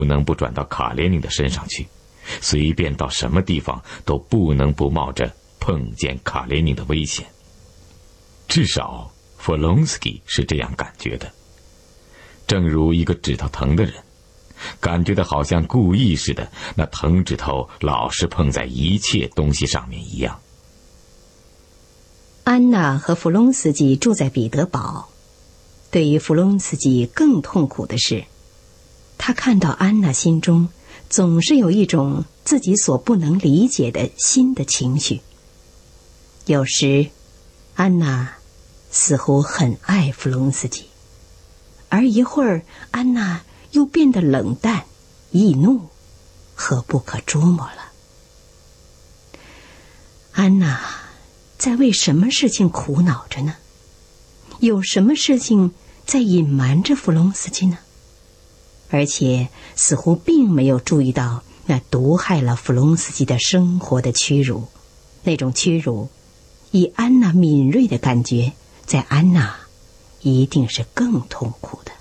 不能不转到卡列宁的身上去，随便到什么地方都不能不冒着碰见卡列宁的危险。至少弗隆斯基是这样感觉的，正如一个指头疼的人感觉的好像故意似的，那疼指头老是碰在一切东西上面一样。 安娜和弗隆斯基住在彼得堡，对于弗隆斯基更痛苦的是，他看到安娜心中总是有一种自己所不能理解的新的情绪。有时安娜似乎很爱弗隆斯基，而一会儿安娜又变得冷淡、易怒和不可捉摸了。安娜在为什么事情苦恼着呢？有什么事情在隐瞒着弗隆斯基呢？而且似乎并没有注意到那毒害了弗隆斯基的生活的屈辱，那种屈辱以安娜敏锐的感觉，在安娜一定是更痛苦的。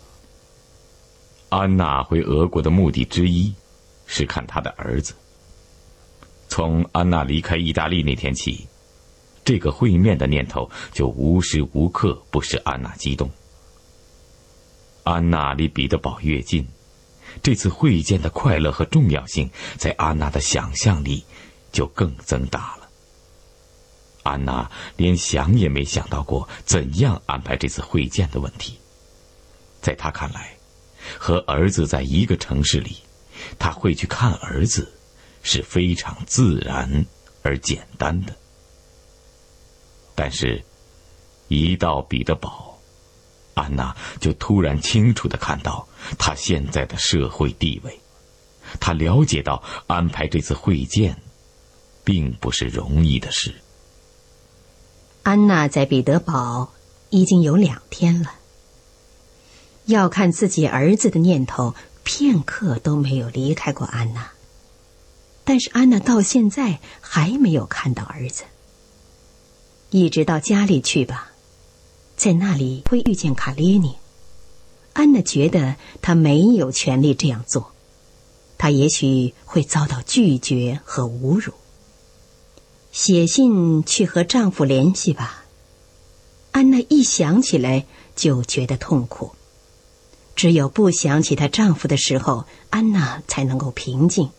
安娜回俄国的目的之一是看她的儿子。从安娜离开意大利那天起，这个会面的念头就无时无刻不使安娜激动。安娜离彼得堡越近，这次会见的快乐和重要性在安娜的想象力就更增大了。安娜连想也没想到过怎样安排这次会见的问题。在她看来，和儿子在一个城市里，她会去看儿子是非常自然而简单的。但是一到彼得堡，安娜就突然清楚地看到她现在的社会地位。她了解到安排这次会见并不是容易的事。 安娜在彼得堡已经有2天了，要看自己儿子的念头片刻都没有离开过安娜。但是安娜到现在还没有看到儿子。一直到家里去吧，在那里会遇见卡列宁。安娜觉得她没有权利这样做，她也许会遭到拒绝和侮辱。写信去和丈夫联系吧，安娜一想起来就觉得痛苦。只有不想起她丈夫的时候，安娜才能够平静。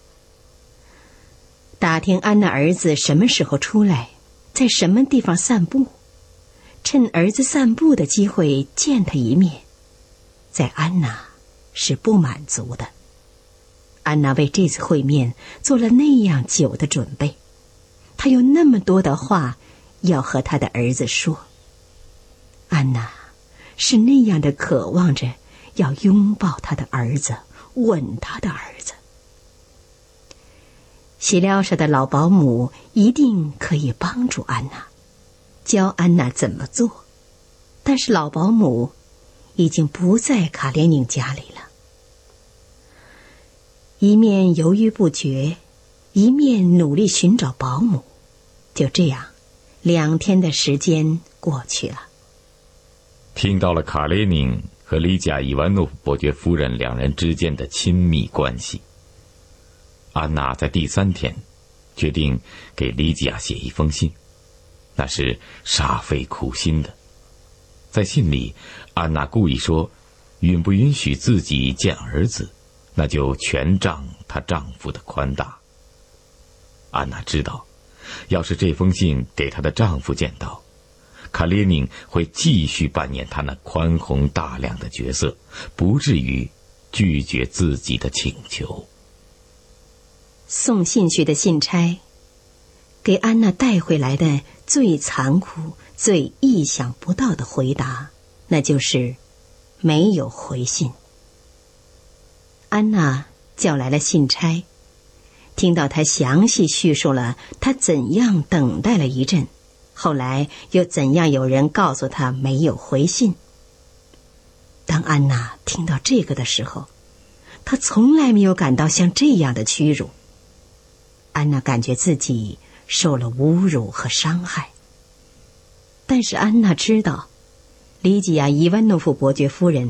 打听安娜儿子什么时候出来，在什么地方散步，趁儿子散步的机会见他一面，在安娜是不满足的。安娜为这次会面做了那样久的准备，她有那么多的话要和她的儿子说。安娜是那样的渴望着要拥抱她的儿子，吻她的儿子。西廖沙的老保姆一定可以帮助安娜，教安娜怎么做。但是老保姆已经不在卡列宁家里了。一面犹豫不决，一面努力寻找保姆。就这样2天的时间过去了。 听到了卡列宁和里贾·伊万诺夫伯爵夫人2人之间的亲密关系，安娜在第3天决定给里贾写一封信，那是煞费苦心的。在信里，安娜故意说允不允许自己见儿子，那就全仗她丈夫的宽大。安娜知道，要是这封信给她的丈夫见到，卡列宁会继续扮演他那宽宏大量的角色，不至于拒绝自己的请求。 送信去的信差给安娜带回来的最残酷、最意想不到的回答，那就是没有回信。安娜叫来了信差，听到他详细叙述了他怎样等待了一阵，后来又怎样有人告诉他没有回信。当安娜听到这个的时候，她从来没有感到像这样的屈辱。安娜感觉自己受了侮辱和伤害。但是安娜知道，里吉亚·伊万诺夫伯爵夫人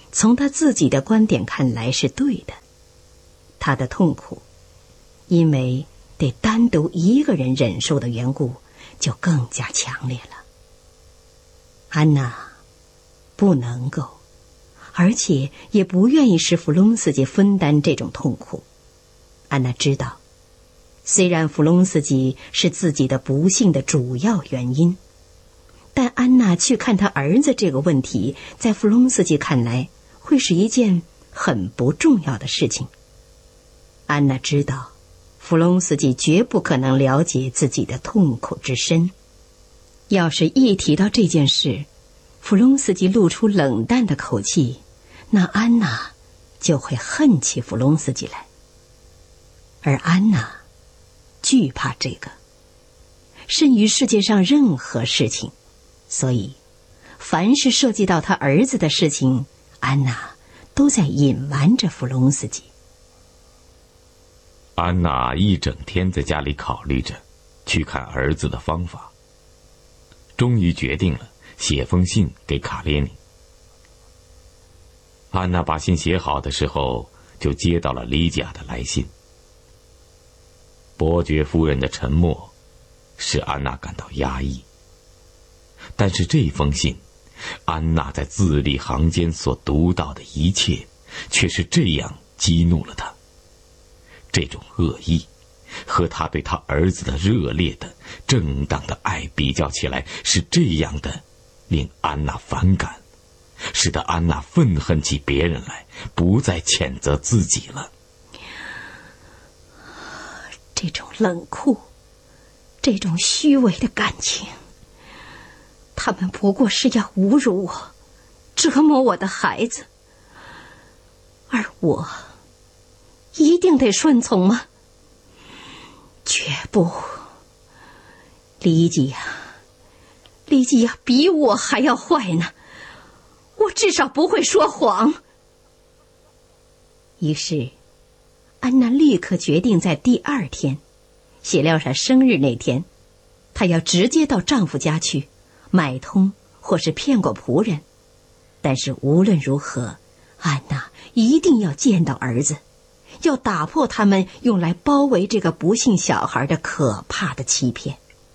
从他自己的观点看来是对的。他的痛苦，因为得单独一个人忍受的缘故，就更加强烈了。安娜不能够，而且也不愿意使弗隆斯基分担这种痛苦。安娜知道，虽然弗隆斯基是自己的不幸的主要原因，但安娜去看他儿子这个问题，在弗隆斯基看来会是一件很不重要的事情。安娜知道，弗隆斯基绝不可能了解自己的痛苦之深。要是一提到这件事，弗隆斯基露出冷淡的口气，那安娜就会恨起弗隆斯基来。而安娜惧怕这个，甚于世界上任何事情，所以凡是涉及到他儿子的事情，安娜都在隐瞒着弗隆斯基。 安娜一整天在家里考虑着去看儿子的方法，终于决定了写封信给卡列宁。安娜把信写好的时候，就接到了李甲的来信。伯爵夫人的沉默使安娜感到压抑，但是这封信，安娜在字里行间所读到的一切，却是这样激怒了她。这种恶意和他对他儿子的热烈的正当的爱比较起来，是这样的令安娜反感，使得安娜愤恨起别人来，不再谴责自己了。 这种冷酷，这种虚伪的感情，他们不过是要侮辱我，折磨我的孩子，而我一定得顺从吗？绝不。李吉亚比我还要坏呢，我至少不会说谎。于是安娜立刻决定在第二天，谢廖莎生日那天，她要直接到丈夫家去，买通或是骗过仆人，但是无论如何，安娜一定要见到儿子，要打破他们用来包围这个不幸小孩的可怕的欺骗。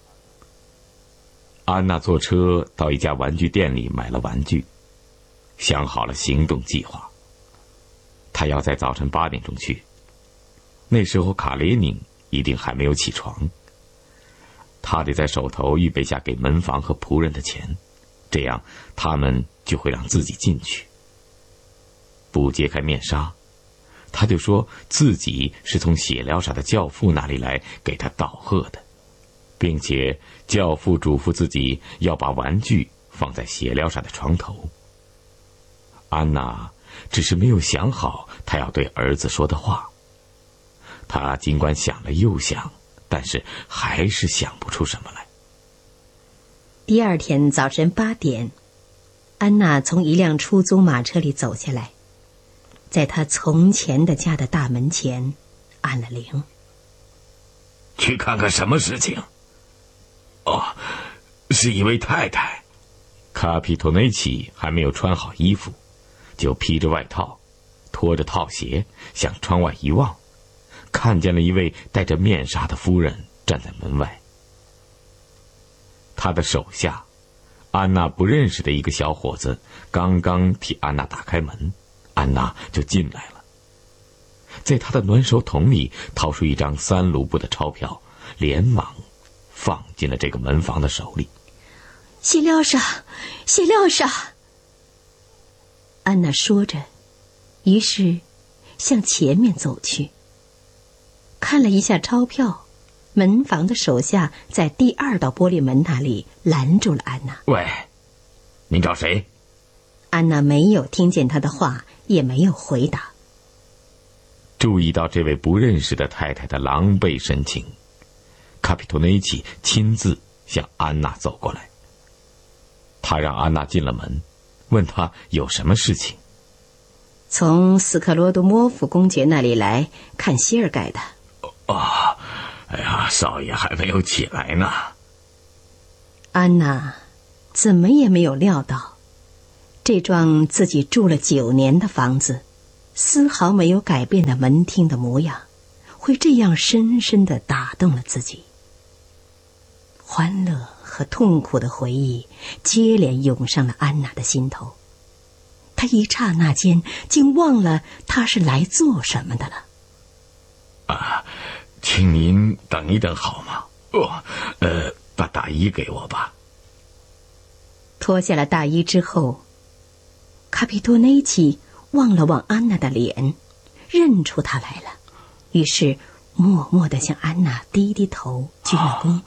安娜坐车到一家玩具店里买了玩具，想好了行动计划。她要在早晨8点钟去，那时候卡列宁一定还没有起床。她得在手头预备下给门房和仆人的钱，这样他们就会让自己进去。不揭开面纱，他就说自己是从谢廖莎的教父那里来给他道贺的，并且教父嘱咐自己要把玩具放在谢廖莎的床头。安娜只是没有想好她要对儿子说的话，她尽管想了又想，但是还是想不出什么来。 第二天早晨8点，安娜从一辆出租马车里走下来，在她从前的家的大门前按了铃。 去看看什么事情？哦，是一位太太。卡皮托内奇还没有穿好衣服，就披着外套，拖着套鞋向窗外一望，看见了一位戴着面纱的夫人站在门外。他的手下，安娜不认识的一个小伙子刚刚替安娜打开门，安娜就进来了。在他的暖手桶里掏出一张3卢布的钞票，连忙放进了这个门房的手里。 谢廖莎，谢廖莎！安娜说着，于是向前面走去，看了一下钞票，门房的手下在第2道玻璃门那里拦住了安娜。 喂，您找谁？ 安娜没有听见他的话，也没有回答。 注意到这位不认识的太太的狼狈神情，卡皮托内奇亲自向安娜走过来。他让安娜进了门，问她有什么事情。 从斯克罗多莫夫公爵那里来看希尔盖的。 哎呀，少爷还没有起来呢。 安娜怎么也没有料到， 这幢自己住了9年的房子，丝毫没有改变的门厅的模样，会这样深深地打动了自己。欢乐和痛苦的回忆接连涌上了安娜的心头，她一刹那间竟忘了她是来做什么的了。 请您等一等好吗？把大衣给我吧。 脱下了大衣之后，卡皮多内奇望了望安娜的脸，认出她来了，于是默默地向安娜低低头，鞠了躬。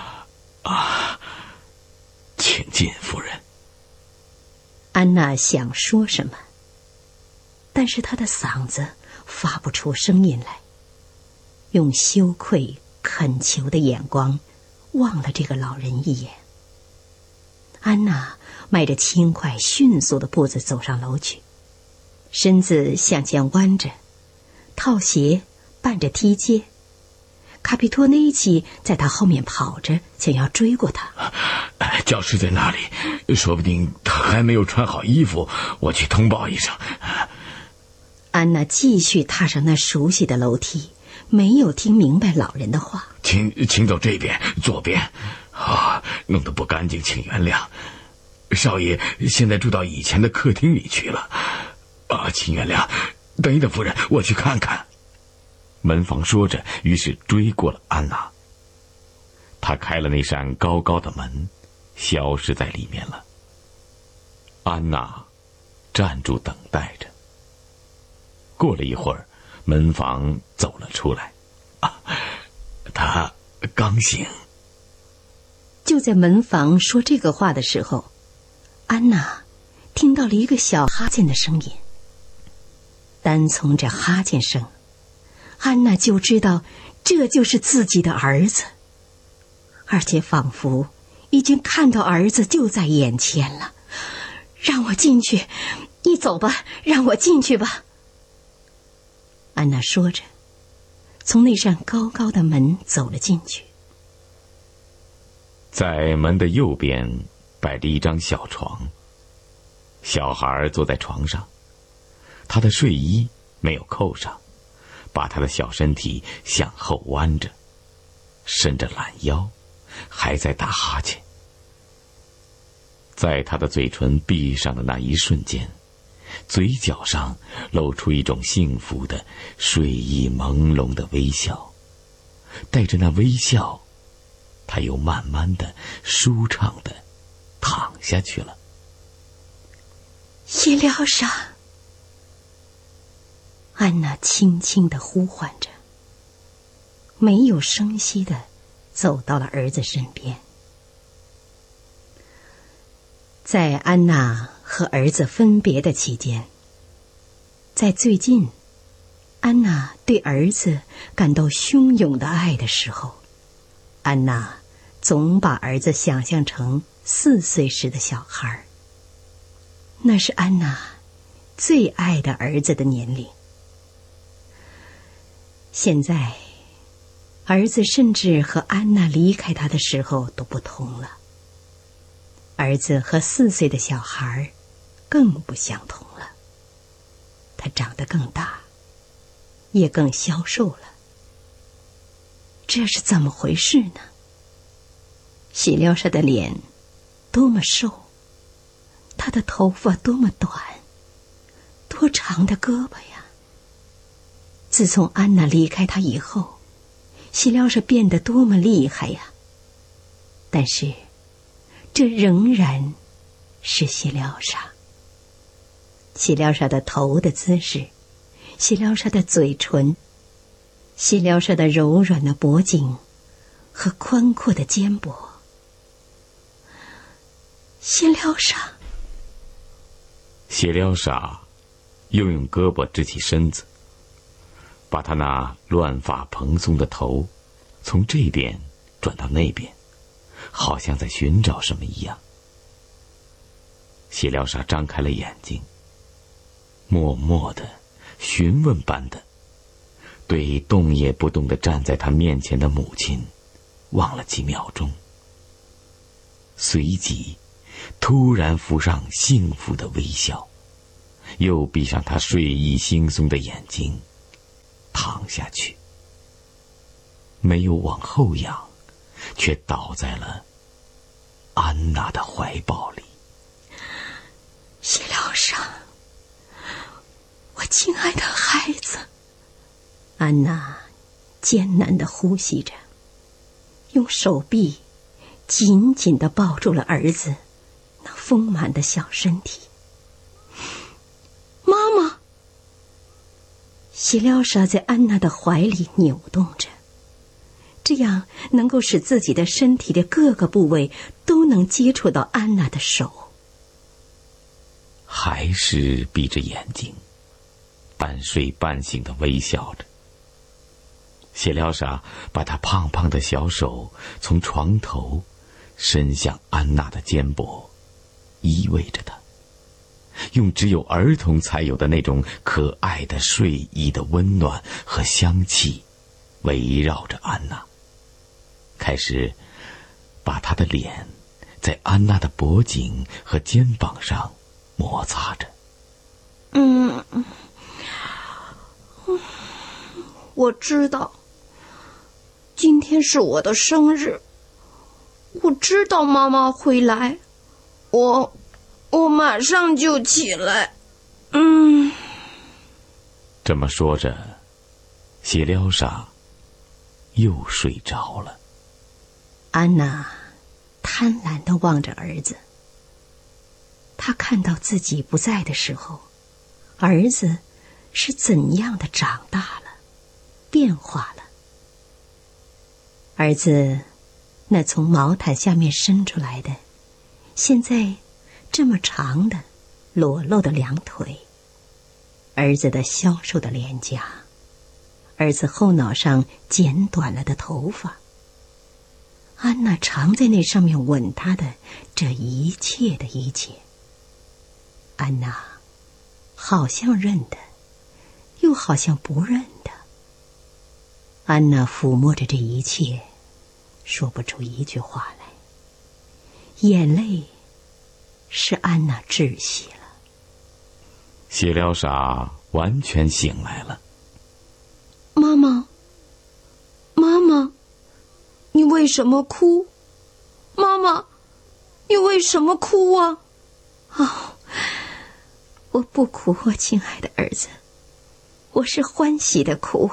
请进，夫人。 安娜想说什么，但是她的嗓子发不出声音来，用羞愧恳求的眼光望了这个老人一眼。安娜迈着轻快迅速的步子走上楼去，身子向前弯着，套鞋伴着踢阶。卡皮托内奇在他后面跑着，想要追过他。 教师在那里，说不定他还没有穿好衣服，我去通报一声。 安娜继续踏上那熟悉的楼梯，没有听明白老人的话。 请走这边，左边。弄得不干净，请原谅。少爷现在住到以前的客厅里去了。请原谅。等一等，夫人，我去看看。门房说着，于是追过了安娜。他开了那扇高高的门，消失在里面了。安娜站住等待着。过了一会儿，门房走了出来。他刚醒。 就在门房说这个话的时候，安娜听到了一个小哈欠的声音。单从这哈欠声，安娜就知道这就是自己的儿子，而且仿佛已经看到儿子就在眼前了。让我进去，你走吧，让我进去吧。安娜说着，从那扇高高的门走了进去。 在门的右边摆着一张小床，小孩坐在床上，他的睡衣没有扣上，把他的小身体向后弯着，伸着懒腰，还在打哈欠。在他的嘴唇闭上的那一瞬间，嘴角上露出一种幸福的睡意朦胧的微笑，带着那微笑，他又慢慢的舒畅的躺下去了。 医疗上，安娜轻轻地呼唤着，没有声息地走到了儿子身边。在安娜和儿子分别的期间，在最近安娜对儿子感到汹涌的爱的时候，安娜总把儿子想象成4岁时的小孩，那是安娜最爱的儿子的年龄。现在儿子甚至和安娜离开他的时候都不同了，儿子和4岁的小孩更不相同了，他长得更大，也更消瘦了。这是怎么回事呢？希廖沙的脸多么瘦，他的头发多么短，多长的胳膊呀！自从安娜离开他以后，希廖沙变得多么厉害呀！但是这仍然是希廖沙。希廖沙的头的姿势，希廖沙的嘴唇，希廖沙的柔软的脖颈和宽阔的肩膊。希廖沙， 希廖沙又用胳膊支起身子，把他那乱发蓬松的头从这边转到那边，好像在寻找什么一样。希廖沙张开了眼睛，默默的询问般的对动也不动地站在他面前的母亲望了几秒钟，随即突然浮上幸福的微笑，又闭上他睡意惺忪的眼睛，躺下去，没有往后仰，却倒在了安娜的怀抱里。 谢疗沙，我亲爱的孩子。安娜艰难地呼吸着，用手臂紧紧地抱住了儿子那丰满的小身体。妈妈！谢疗沙在安娜的怀里扭动着，这样能够使自己的身体的各个部位都能接触到安娜的手。 还是闭着眼睛，半睡半醒地微笑着。谢疗沙把她胖胖的小手从床头伸向安娜的肩膊，依偎着她，用只有儿童才有的那种可爱的睡意的温暖和香气围绕着安娜，开始把她的脸在安娜的脖颈和肩膀上摩擦着。 我知道今天是我的生日，我知道妈妈会来，我马上就起来。 这么说着，谢疗沙又睡着了。 安娜贪婪地望着儿子，她看到自己不在的时候，儿子是怎样的长大了，变化了。儿子那从毛毯下面伸出来的，现在这么长的裸露的两腿，儿子的消瘦的脸颊，儿子后脑上剪短了的头发，安娜常在那上面吻他的这一切的一切。安娜好像认得，又好像不认得。安娜抚摸着这一切，说不出一句话来，眼泪使安娜窒息了。 谢疗沙完全醒来了。 妈妈，妈妈，你为什么哭？妈妈，你为什么哭啊？ 我不哭，我亲爱的儿子，我是欢喜的哭。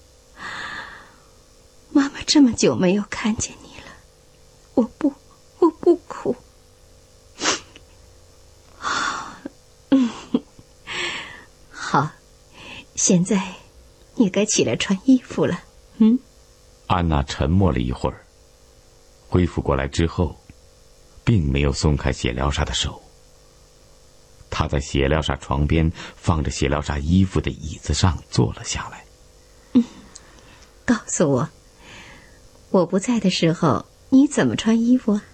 妈妈这么久没有看见你了，我不哭。好，现在你该起来穿衣服了。 安娜沉默了一会儿，恢复过来之后，并没有松开谢疗沙的手。她在谢疗沙床边放着谢疗沙衣服的椅子上坐了下来。 告诉我，我不在的时候你怎么穿衣服啊？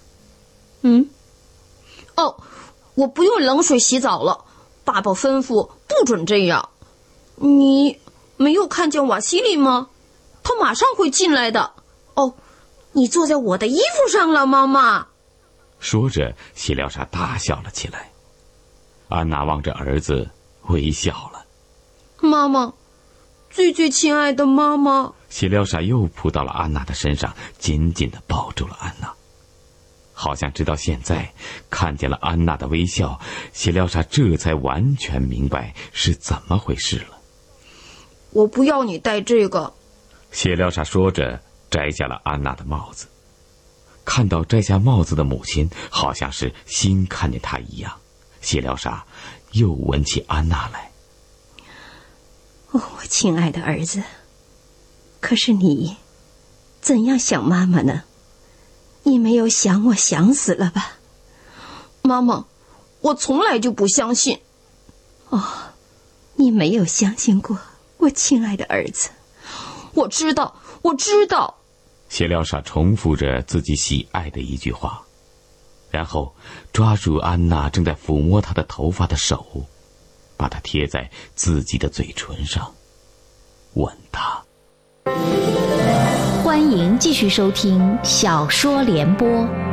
我不用冷水洗澡了，爸爸吩咐不准这样。你没有看见瓦西里吗？他马上会进来的。你坐在我的衣服上了，妈妈。 说着，谢疗沙大笑了起来。安娜望着儿子微笑了。 妈妈，最最亲爱的妈妈。 谢疗沙又扑到了安娜的身上，紧紧地抱住了安娜。好像直到现在看见了安娜的微笑，谢疗沙这才完全明白是怎么回事了。 我不要你戴这个。 谢疗沙说着摘下了安娜的帽子。看到摘下帽子的母亲好像是新看见她一样，谢疗沙又吻起安娜来。 我亲爱的儿子，可是你怎样想妈妈呢？你没有想我想死了吧？ 妈妈，我从来就不相信。 你没有相信过我亲爱的儿子。 我知道。 谢疗沙重复着自己喜爱的一句话，然后抓住安娜正在抚摸她的头发的手，把她贴在自己的嘴唇上，吻她。 欢迎继续收听小说联播。